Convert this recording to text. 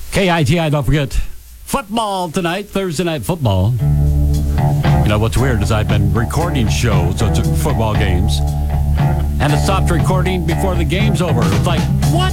KITI, don't forget, football tonight, Thursday night football. You know, what's weird is I've been recording shows, so it's football games, and it stopped recording before the game's over. It's like, what?